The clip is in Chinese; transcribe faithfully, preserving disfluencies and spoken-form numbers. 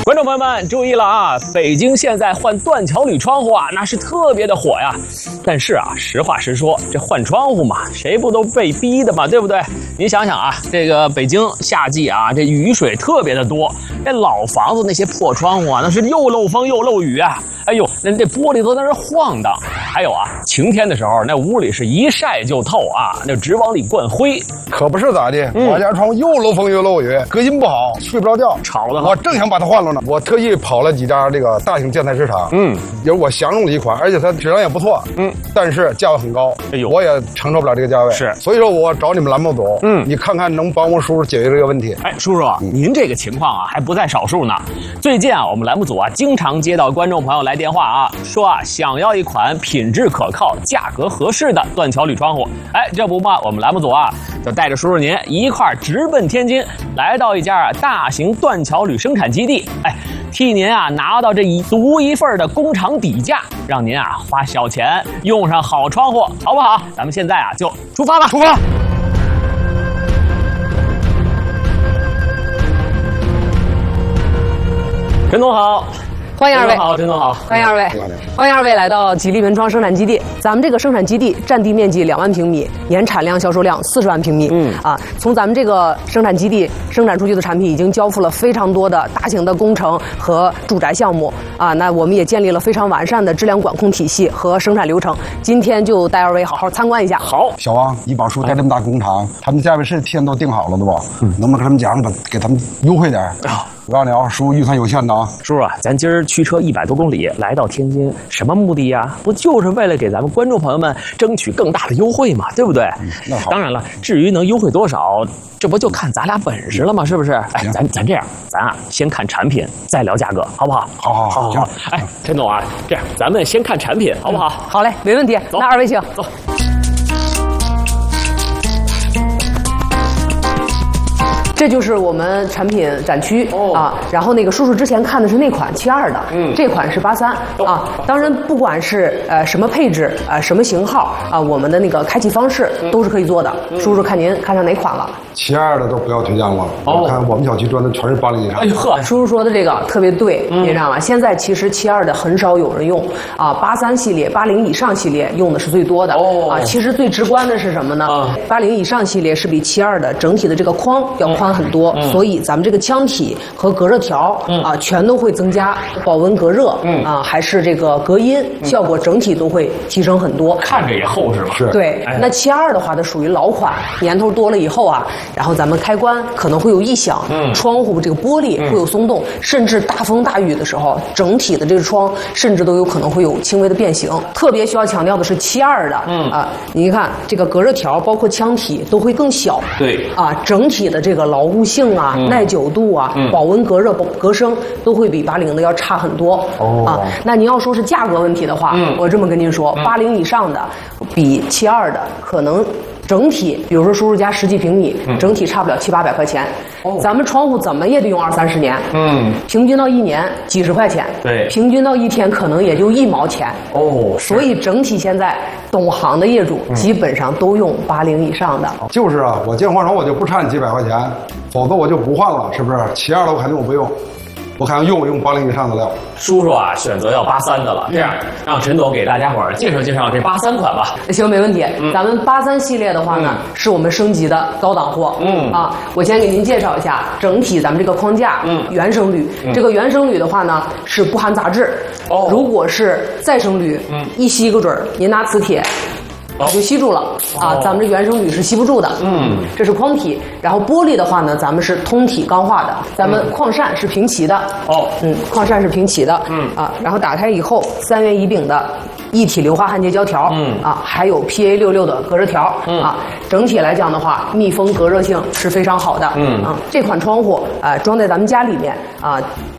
观众朋友们注意了啊！北京现在换断桥铝窗户啊，那是特别的火呀。但是啊，实话实说，这换窗户嘛，谁不都被逼的嘛，对不对？您想想啊，这个北京夏季啊，这雨水特别的多，这老房子那些破窗户啊，那是又漏风又漏雨啊。哎呦，那这玻璃都在那晃荡。还有啊，晴天的时候，那屋里是一晒就透啊，那直往里灌灰。 可不是咋的，嗯、我家窗户又漏风又漏雨，隔音不好，睡不着觉， 吵得我正想把它换了呢。我特意跑了几家这个大型建材市场，嗯，有我相中的一款，而且它质量也不错，嗯，但是价格很高，哎呦，我也承受不了这个价位， 是， 所以说我找你们栏目组，嗯，你看看能帮我叔叔解决这个问题。 哎，叔叔，嗯、您这个情况啊还不在少数呢。最近啊，我们栏目组啊经常接到观众朋友来电话啊，说啊想要一款品质可靠、价格合适的断桥铝窗户。哎，这不嘛，我们栏目组啊就带着叔叔您一块儿直奔天津，来到一家大型断桥铝生产基地，哎，替您啊拿到这一独一份的工厂底价，让您啊花小钱用上好窗户，好不好？咱们现在啊就出发吧， 出发！ 陈总好。 欢迎二位， 好，陈总好， 欢迎二位，欢迎二位来到吉利文窗生产基地。咱们这个生产基地占地面积两万平米，年产量、销售量四十万平米。嗯啊，从咱们这个生产基地生产出去的产品，已经交付了非常多的大型的工程和住宅项目啊。那我们也建立了非常完善的质量管控体系和生产流程。今天就带二位好好参观一下。 好， 小王，你宝叔带这么大工厂，他们价位是提前都定好了的吧？嗯，能不能跟他们讲，给他们优惠点？啊。我告诉你啊，叔预算有限的啊。 叔叔啊，咱今儿驱车一百多公里来到天津，什么目的呀？不就是为了给咱们观众朋友们争取更大的优惠嘛，对不对？嗯、那好。当然了，至于能优惠多少，这不就看咱俩本事了吗？是不是？哎，咱咱这样，咱啊先看产品，再聊价格，好不好？ 好好好好。 哎，陈总啊，这样咱们先看产品，好不好？嗯、 好嘞，没问题。 走， 那二位请走。 这就是我们产品展区、哦、啊，然后那个叔叔之前看的是那款七二的，嗯，这款是八三、哦、啊。当然，不管是呃什么配置啊、呃、什么型号啊，我们的那个开启方式都是可以做的。嗯、叔叔看您看上哪款了？ 七二的都不要推荐了，哦、我看我们小区装的全是八零以上。 哎呦呵， 叔叔说的这个特别对，嗯、你知道吗？现在其实七二的很少有人用啊，八三系列、八零以上系列用的是最多的。哦啊，其实最直观的是什么呢？八零、啊、以上系列是比七二的整体的这个框要宽很多，嗯、所以咱们这个腔体和隔热条、嗯、啊，全都会增加保温隔热，嗯啊，还是这个隔音、嗯、效果整体都会提升很多。 看着也厚实嘛。 是。 对，哎、那七二的话，它属于老款，年头多了以后啊，然后咱们开关可能会有异响，嗯，窗户这个玻璃会有松动，嗯、甚至大风大雨的时候，整体的这个窗甚至都有可能会有轻微的变形。特别需要强调的是七二的，嗯啊，你看这个隔热条包括腔体都会更小， 对啊，整体的这个牢固性啊、嗯、耐久度啊、嗯、保温隔热、隔声都会比八零的要差很多。哦啊，那您要说是价格问题的话，嗯、我这么跟您说，八零、嗯、以上的比七二的可能。整体，比如说叔叔家十几平米，嗯、整体差不了七八百块钱。哦，咱们窗户怎么也得用二三十年。嗯，平均到一年几十块钱。 对， 平均到一天可能也就一毛钱。哦，所以整体现在懂行的业主基本上都用八零以上的。 嗯、就是啊，我建换窗我就不差你几百块钱，否则我就不换了，是不是？七二的我肯定我不用。我看用用八零以上的料， 叔叔啊，选择要八三的了。这样，让陈总给大家伙儿介绍介绍这八三款吧。 行，没问题。嗯、咱们八三系列的话呢，嗯、是我们升级的高档货。嗯啊，我先给您介绍一下整体咱们这个框架。嗯，原生铝，嗯、这个原生铝的话呢是不含杂质。哦，如果是再生铝，嗯，一吸个准儿，您拿磁铁。就吸住了啊！咱们这原生铝是吸不住的。嗯，这是框体。然后玻璃的话呢，咱们是通体钢化的。咱们矿扇是平齐的。哦，嗯，矿扇是平齐的。嗯啊，然后打开以后，三元乙丙的一体硫化焊接胶条。嗯啊，还有 P A 六六的隔热条。嗯啊，整体来讲的话，密封隔热性是非常好的。嗯啊，这款窗户啊、呃、装在咱们家里面啊。